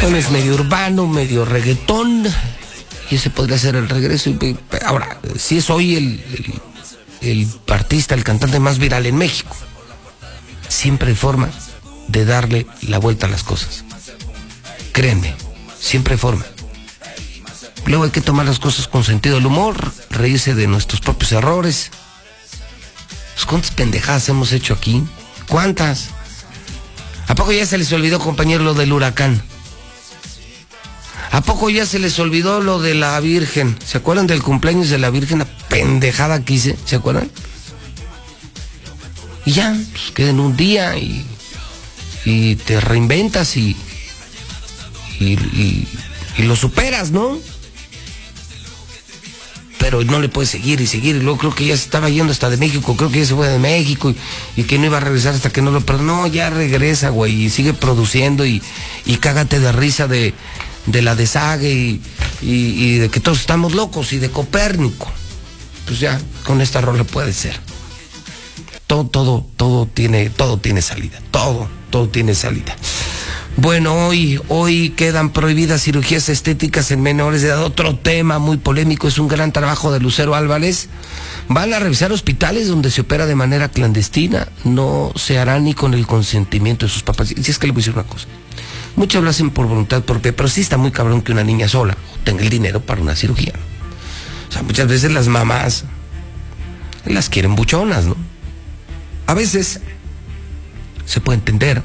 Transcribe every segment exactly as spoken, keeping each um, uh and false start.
bueno, es medio urbano, medio reggaetón, y ese podría ser el regreso. Ahora, si es hoy el, el, el artista, el cantante más viral en México, siempre hay forma de darle la vuelta a las cosas. Créanme, siempre hay forma. Luego hay que tomar las cosas con sentido del humor, reírse de nuestros propios errores. Pues, ¿cuántas pendejadas hemos hecho aquí? ¿Cuántas? ¿A poco ya se les olvidó, compañero, lo del huracán? ¿A poco ya se les olvidó lo de la Virgen? ¿Se acuerdan del cumpleaños de la Virgen? La pendejada que hice, ¿se acuerdan? Y ya, pues queden un día y, y te reinventas y, y, y, y lo superas, ¿no? Pero no le puedes seguir y seguir, y luego creo que ya se estaba yendo hasta de México, creo que ya se fue de México, y, y que no iba a regresar hasta que no lo... Pero no, ya regresa, güey, y sigue produciendo, y, y cágate de risa de, de la deshague, y, y, y de que todos estamos locos, y de Copérnico. Pues ya, con esta rola puede ser. Todo, todo, todo tiene, todo tiene salida, todo, todo tiene salida. Bueno, hoy, hoy quedan prohibidas cirugías estéticas en menores de edad. Otro tema muy polémico, es un gran trabajo de Lucero Álvarez. Van a revisar hospitales donde se opera de manera clandestina. No se hará ni con el consentimiento de sus papás. Y si es que le voy a decir una cosa. Muchos lo hacen por voluntad propia, pero sí está muy cabrón que una niña sola tenga el dinero para una cirugía. O sea, muchas veces las mamás las quieren buchonas, ¿no? A veces se puede entender.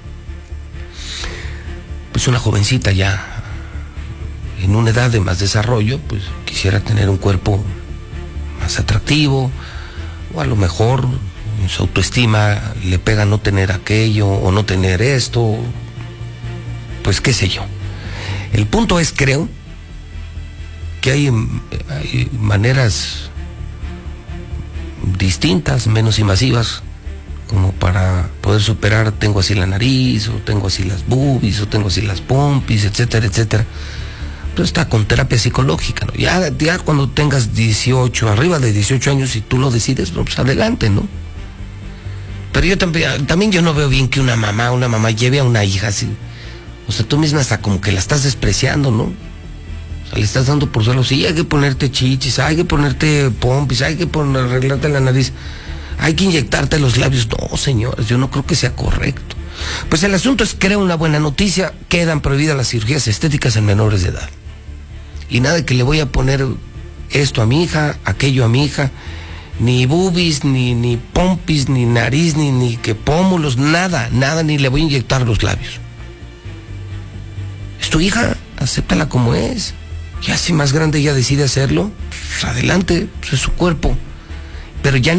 Pues una jovencita ya en una edad de más desarrollo, pues quisiera tener un cuerpo más atractivo, o a lo mejor en su autoestima le pega no tener aquello o no tener esto, pues qué sé yo. El punto es, creo que hay, hay maneras distintas, menos invasivas, como para poder superar, tengo así la nariz, o tengo así las boobies, o tengo así las pompis, etcétera, etcétera. Pero está con terapia psicológica, ¿no? Ya, ya cuando tengas dieciocho, arriba de dieciocho años, si tú lo decides, pues adelante, ¿no? Pero yo también, también yo no veo bien que una mamá, una mamá lleve a una hija así. O sea, tú misma hasta como que la estás despreciando, ¿no? O sea, le estás dando por suelo, sí, hay que ponerte chichis, hay que ponerte pompis, hay que poner, arreglarte la nariz. Hay que inyectarte los labios. No, señores, yo no creo que sea correcto. Pues el asunto es, creo, una buena noticia. Quedan prohibidas las cirugías estéticas en menores de edad. Y nada de que le voy a poner esto a mi hija, aquello a mi hija. Ni boobies, ni, ni pompis, ni nariz, ni, ni que pómulos, nada, nada, ni le voy a inyectar los labios. Es tu hija, acéptala como es. Ya si más grande ella decide hacerlo, pues adelante, pues es su cuerpo. Pero ya